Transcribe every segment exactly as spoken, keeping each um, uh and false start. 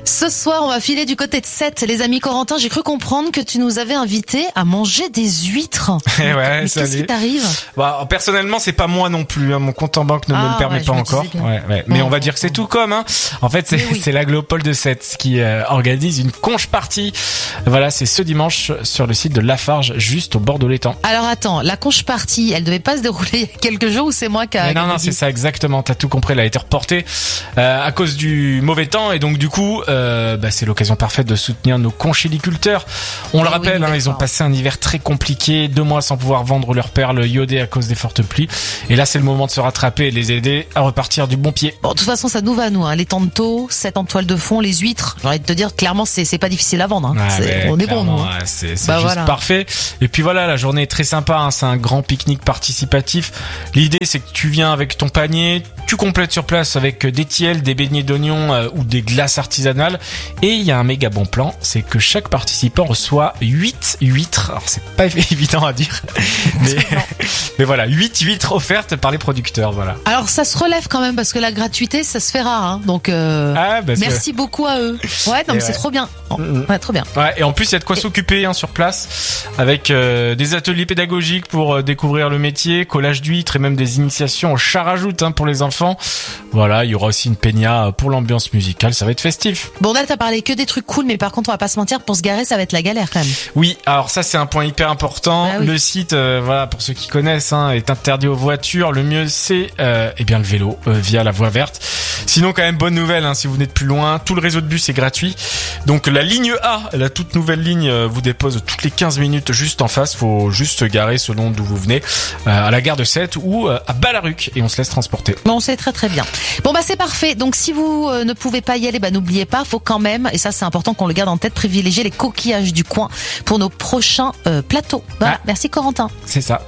Ce soir, on va filer du côté de Sète, les amis. Corentin, j'ai cru comprendre que tu nous avais invités à manger des huîtres. Eh ouais, mais salut. qu'est-ce qui t'arrive? Bah, personnellement, c'est pas moi non plus. Hein. Mon compte en banque ne ah, me le permet ouais, pas encore. Ouais, ouais. Mais oh, on va dire que c'est tout comme. Hein. En fait, c'est, oui. c'est l'Aglopole de Sète qui euh, organise une conche party. Voilà, c'est ce dimanche sur le site de Lafarge, juste au bord de l'étang. Alors attends, la conche party, elle devait pas se dérouler il y a quelques jours ou c'est moi qui a... Non, non, c'est ça exactement. T'as tout compris. Elle a été reportée euh, à cause du mauvais temps et donc du coup, euh, bah, c'est l'occasion parfaite de soutenir nos conchiliculteurs. On ah, le rappelle, oui, hein, ils ont passé un hiver très compliqué, deux mois sans pouvoir vendre leurs perles iodées à cause des fortes pluies. Et là, c'est le moment de se rattraper et de les aider à repartir du bon pied. Bon, de toute façon, ça nous va, nous. Hein. Les tantaux, sept en toile de fond, les huîtres. J'ai envie de te dire, clairement, c'est, c'est pas difficile à vendre. Hein. Ouais, c'est, on est bon, nous. Ouais, c'est c'est bah, juste voilà. parfait. Et puis voilà, la journée est très sympa. Hein. C'est un grand pique-nique participatif. L'idée, c'est que tu viens avec ton panier, tu complètes sur place avec des tiels, des beignets d'oignons euh, ou des glaces artisanales. Et il y a un méga bon plan, c'est que chaque participant reçoit huit huîtres. Alors c'est pas évident à dire, mais, mais voilà, huit huîtres offertes par les producteurs. Voilà. Alors ça se relève quand même parce que la gratuité, ça se fait rare. Hein. Donc euh, ah, bah, merci beaucoup à eux. Ouais, non, mais ouais. c'est trop bien. Oh, ouais, trop bien. Ouais, et en plus il y a de quoi et... s'occuper hein, sur place avec euh, des ateliers pédagogiques pour euh, découvrir le métier, collage d'huîtres et même des initiations en char-à-joute hein, pour les enfants. Voilà, il y aura aussi une peña pour l'ambiance musicale, ça va être festif. Bon là t'as parlé que des trucs cool, mais par contre on va pas se mentir, pour se garer ça va être la galère quand même. Oui, alors ça c'est un point hyper important. Ah, oui. Le site, euh, voilà, pour ceux qui connaissent, hein, est interdit aux voitures. Le mieux c'est euh, eh bien le vélo euh, via la voie verte. Sinon quand même bonne nouvelle, hein, si vous venez de plus loin, tout le réseau de bus est gratuit. Donc la ligne A, la toute nouvelle ligne, euh, vous dépose toutes les quinze minutes juste en face. Faut juste se garer selon d'où vous venez, euh, à la gare de Sète ou euh, à Ballaruc et on se laisse transporter. Bon, c'est très très bien. Bon bah c'est parfait. Donc si vous euh, ne pouvez pas y aller, bah n'oubliez pas, faut quand même, et ça c'est important qu'on le garde en tête, privilégier les coquillages du coin pour nos prochains euh, plateaux. Voilà. Ah, merci Corentin. C'est ça.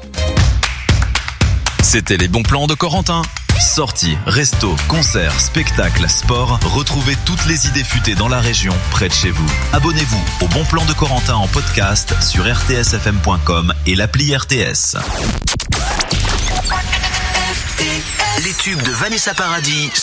C'était les bons plans de Corentin. Sorties, restos, concerts, spectacles, sport, retrouvez toutes les idées futées dans la région, près de chez vous. Abonnez-vous au Bon Plan de Corentin en podcast sur r t s f m point com et l'appli R T S. Les tubes de Vanessa Paradis